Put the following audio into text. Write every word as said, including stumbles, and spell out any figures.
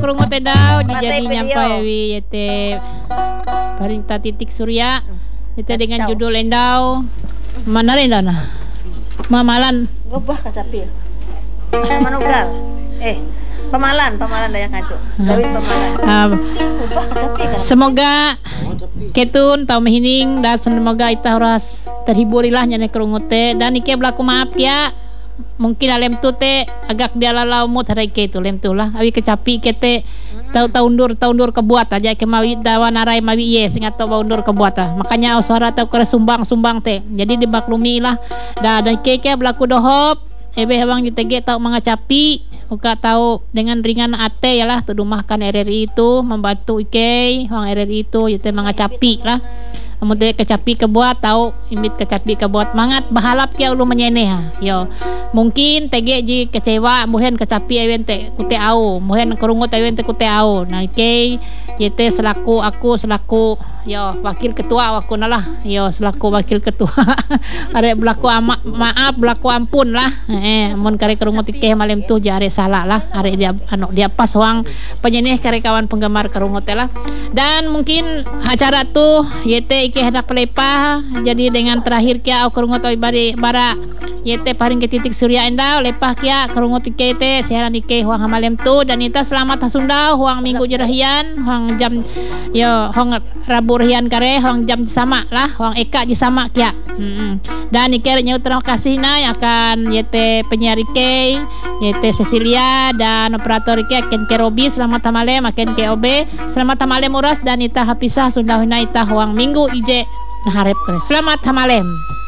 kerungut daw Matay jadi video. nyampai wi yete Parinta Titik Surya itu dengan Kacau. judul endau mana endau nah mamalan Gobah kacapi. Ada manugal. Eh, pemalan, pemalan dayang ngaco. Gawin pemalan. Ah, Gobah kacapi kan. semoga ketun tau mehining dan semoga ita horas terhiburilah nyane kerungut teh dan ike berlaku maaf ya mungkin alem tu teh agak dia lalau mut hari ke tu lem tu lah awi kecapi kete tau taundur taundur kebuat aja ke mawi dawa narai mawi ye sing atau baundur kebuat ah makanya suara tau kere sumbang sumbang teh jadi dibaklumi lah dah dan keke berlaku dohop ebe abang ditege tau mengacapi uka tahu dengan ringan ate ya lah tu rumahkan R R I itu membantu ike orang R R I itu yaitu mengacapi lah kemudian kecapi kebuat tahu imit kecapi kebuat mangat bahalap kia ulu menyeneh ha yo mungkin tege ji kecewa muhen kecapi awen te kute au muhen kerungut awen te kute au nah ke yete selaku aku selaku yo wakil ketua aku nalah yo selaku wakil ketua arek berlaku ama, maaf berlaku ampun lah eh mun kare kerungut ike malam tu jare salah lah arek dia anu dia pas wang penyeneh kare kawan penggemar kerungut lah dan mungkin acara tu yete ike hendak pelepah jadi dengan terakhir kia au kerungut oi bari bara yete paring ke Titik Surya endau lepah kia kerungut ike te siaran ike huang hamalem tu dan ita selamat hasundau huang minggu jerahian huang jam yo huang rabu rehian kare huang jam sama lah huang eka di sama kia hmm. dan ike nyau terima kasih na akan yete penyiar ike yete Cecilia dan operator ike akan ke Robi selamat hamalem akan ke O B selamat hamalem uras dan ita hapisah sundau hina ita huang minggu ije naharep kare selamat hamalem.